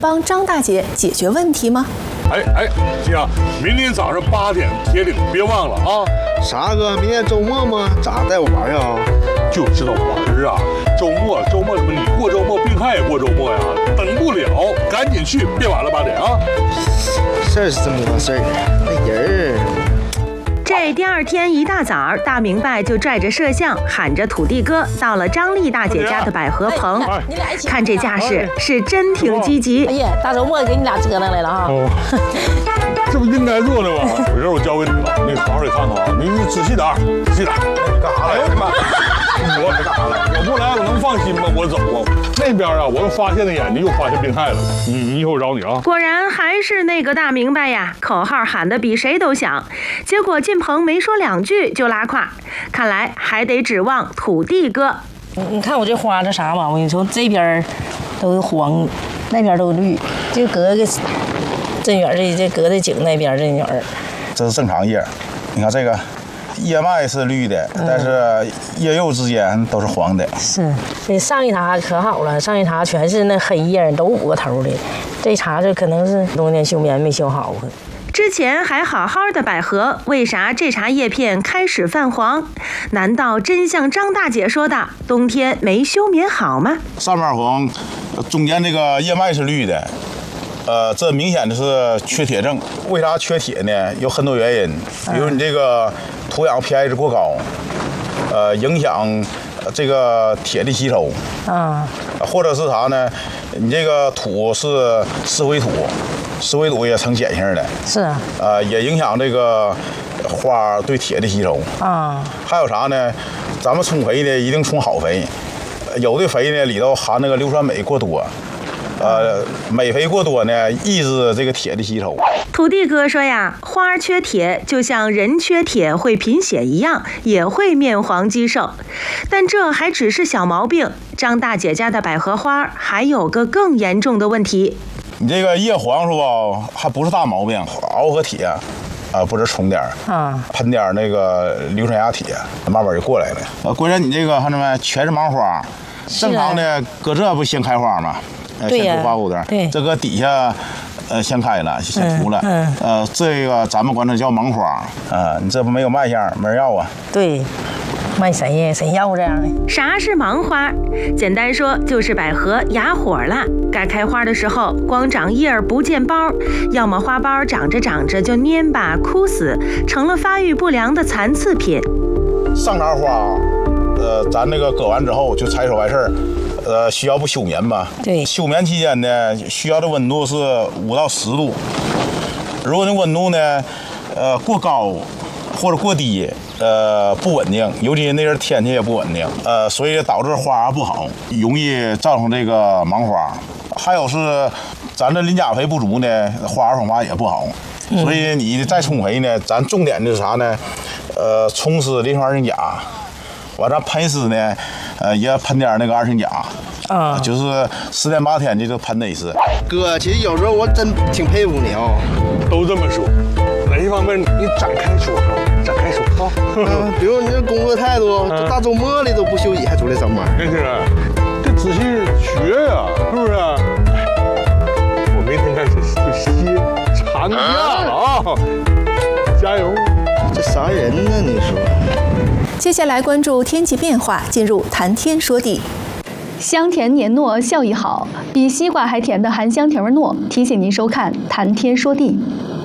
帮张大姐解决问题吗？ 行啊，明天早上8点铁岭，别忘了啊！ 啥哥，明天周末吗？咋带我玩呀？ 就知道玩啊！周末怎么你过周末，病汉也过周末呀？等不了，赶紧去，别晚了8点啊！ 事儿是这么个事儿，那人儿。 这第二天一大早，大明白就拽着摄像，喊着土地哥到了张丽大姐家的百合棚。看这架势，是真挺积极。 哎呀，大周末给你俩折腾来了哈。 这不应该做的吗？有事我交给你了，你好好得看看啊，你仔细点，仔细点。干啥来？哎呦我的妈！我干啥来？我不来，我能放心吗？我走啊。那边啊，我又发现了眼睛，又发现病害了。你以后我找你啊。 果然还是那个大明白呀，口号喊得比谁都响。结果进棚没说2句就拉胯，看来还得指望土地哥。 你看我这花这啥毛病？你说这边都黄，那边都绿，就隔个这远这隔着井那边这女儿。 这是正常叶，你看这个。叶脉是绿的，但是叶釉之间都是黄的。 是，这上一茬可好了，上一茬全是那黑叶，都5个头的。这茬这可能是冬天休眠没休好。 之前还好好的百合，为啥这茬叶片开始泛黄？难道真像张大姐说的，冬天没休眠好吗？ 上面黄，中间这个叶脉是绿的。这明显的是缺铁症。为啥缺铁呢？有很多原因，比如你这个土壤 pH 过高，影响这个铁的吸收。或者是啥呢？你这个土是石灰土，石灰土也呈碱性的。 是。 也影响这个花对铁的吸收。还有啥呢？咱们充肥呢，一定充好肥，有的肥呢里头含那个硫酸镁过多。镁肥过多呢，抑制这个铁的吸收。 土地哥说呀，花缺铁就像人缺铁会贫血一样，也会面黄肌瘦。但这还只是小毛病，张大姐家的百合花还有个更严重的问题。 你这个叶黄是吧，还不是大毛病，熬和铁不是冲点喷点那个硫酸亚铁，慢慢就过来了。关键你这个看着没，全是芒花，正常的搁这不先开花吗？先涂花骨朵， 对， 这个底下，先开了，先涂了，这个咱们管它叫芒花，你这不没有卖相，没人要啊。 对，卖谁呀？谁要这样的？ 啥是芒花？简单说就是百合哑火了，该开花的时候光长叶儿不见苞，要么花苞长着长着就蔫巴枯死，成了发育不良的残次品。 上茬花，咱那个割完之后就采收完事儿。需要不休眠吗？ 对， 休眠期间呢，需要的温度是5到10度。如果那温度呢，过高或者过低，不稳定，尤其那阵天气也不稳定，所以导致花不好，容易造成这个芒花。还有是咱这磷钾肥不足呢，花生发也不好。所以你再充肥呢，咱重点的是啥呢？充施磷酸二氢钾。完咱喷施呢，也喷点那个二氢钾，就是10天8天的就喷一次。 哥，其实有时候我真挺佩服你啊。 都这么说，哪一方面你展开说说，展开说啊。 比如你这工作态度，这大周末的都不休息还出来上班。 真是，这仔细学呀，是不是？我明天开始就歇长假了啊！加油！ 这啥人呢？你说？ 接下来关注天气变化，进入谈天说地。 香甜黏糯，效益好，比西瓜还甜的含香甜糯，提醒您收看《谈天说地》。